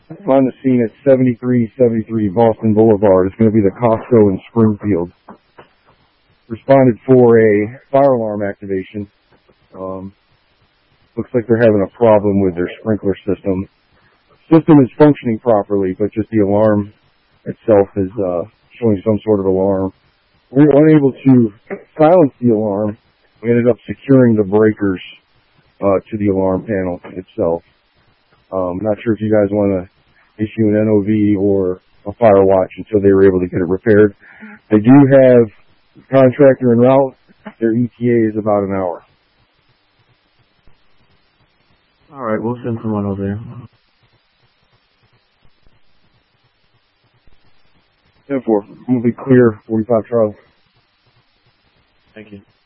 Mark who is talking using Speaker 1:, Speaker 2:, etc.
Speaker 1: on the scene at 7373 Boston Boulevard. It's going to be the Costco in Springfield. Responded for a fire alarm activation. Looks like they're having a problem with their sprinkler system. System is functioning properly, but just the alarm itself is showing some sort of alarm. We were unable to silence the alarm. We ended up securing the breakers to the alarm panel itself. Not sure if you guys want to issue an NOV or a fire watch until they were able to get it repaired. They do have a contractor en route. Their ETA is about an hour.
Speaker 2: All right, we'll send someone over there.
Speaker 1: 10-4. We'll be clear, 45 Charlie.
Speaker 2: Thank you.